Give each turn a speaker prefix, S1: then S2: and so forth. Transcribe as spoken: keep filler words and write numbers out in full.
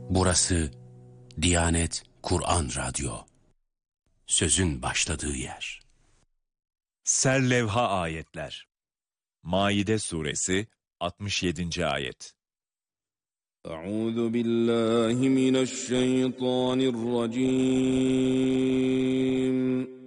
S1: Burası Diyanet Kur'an Radyo. Sözün başladığı yer.
S2: Serlevha ayetler. Maide suresi altmış yedinci ayet.
S3: Euzu billahi mineşşeytanirracim.